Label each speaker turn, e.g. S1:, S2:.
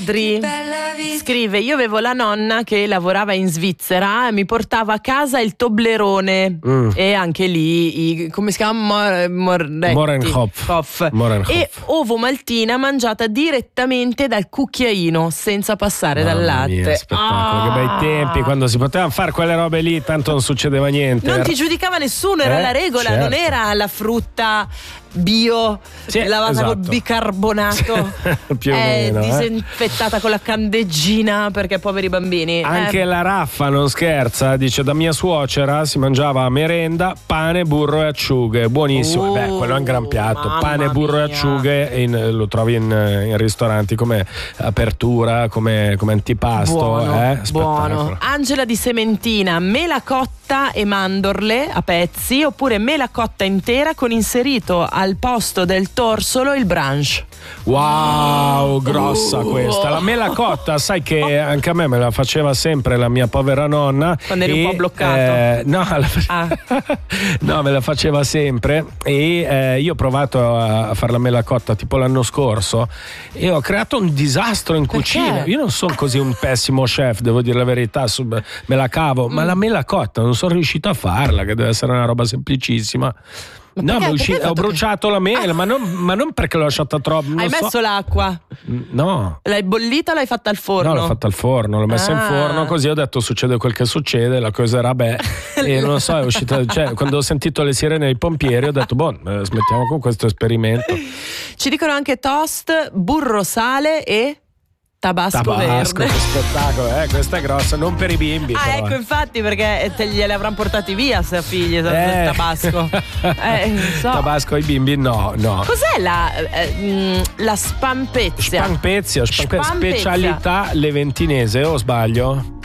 S1: Scrive: io avevo la nonna che lavorava in Svizzera e mi portava a casa il Toblerone e anche lì come si chiama?
S2: Mohrenkopf.
S1: E ovo maltina mangiata direttamente dal cucchiaino senza passare dal latte.
S2: Mia, spettacolo, che bei tempi quando si potevano fare quelle robe lì, tanto non succedeva niente.
S1: Non ti giudicava nessuno, era la regola,
S2: certo.
S1: Non era la frutta bio lavata col bicarbonato
S2: più o meno,
S1: disinfettata con la candeggina, perché poveri bambini.
S2: Anche la Raffa non scherza, dice: da mia suocera si mangiava a merenda pane, burro e acciughe, buonissimo. Quello è un gran piatto, pane, burro e acciughe, lo trovi in ristoranti come apertura, come antipasto.
S1: Buono. Angela di Sementina: mela cotta e mandorle a pezzi, oppure mela cotta intera con inserito al posto del torsolo il brunch.
S2: Wow, grossa questa. La mela cotta, sai che anche a me me la faceva sempre la mia povera nonna.
S1: Quando eri un po' bloccato?
S2: No, me la faceva sempre. E io ho provato a fare la mela cotta tipo l'anno scorso e ho creato un disastro in cucina. Io non sono così un pessimo chef, devo dire la verità, me la cavo, ma la mela cotta non sono riuscito a farla, che deve essere una roba semplicissima. Ho bruciato la mela, ma non perché l'ho lasciata troppo.
S1: Hai messo l'acqua?
S2: No.
S1: L'hai bollita o l'hai fatta al forno?
S2: No, l'ho fatta al forno, l'ho messa in forno, così ho detto succede quel che succede, la cosa era e non lo so, è uscita, quando ho sentito le sirene dei pompieri ho detto smettiamo con questo esperimento.
S1: Ci dicono anche toast, burro, sale e Tabasco verde.
S2: Che spettacolo, questa è grossa, non per i bimbi. Però,
S1: ecco, infatti, perché gliele avranno portati via se figli Tabasco. Non so.
S2: Tabasco ai bimbi no.
S1: Cos'è la Spampezia?
S2: Spampezia, specialità leventinese, o sbaglio?